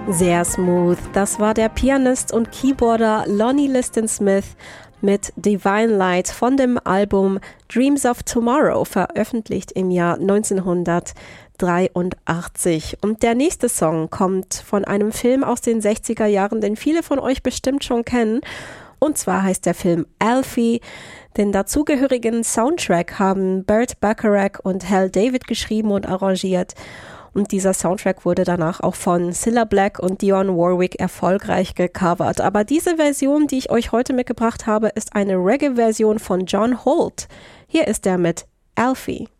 Sehr smooth. Das war der Pianist und Keyboarder Lonnie Liston Smith mit Divine Light von dem Album Dreams of Tomorrow, veröffentlicht im Jahr 1983. Und der nächste Song kommt von einem Film aus den 60er Jahren, den viele von euch bestimmt schon kennen. Und zwar heißt der Film Alfie. Den dazugehörigen Soundtrack haben Burt Bacharach und Hal David geschrieben und arrangiert. Und dieser Soundtrack wurde danach auch von Cilla Black und Dionne Warwick erfolgreich gecovert. Aber diese Version, die ich euch heute mitgebracht habe, ist eine Reggae-Version von John Holt. Hier ist er mit Alfie.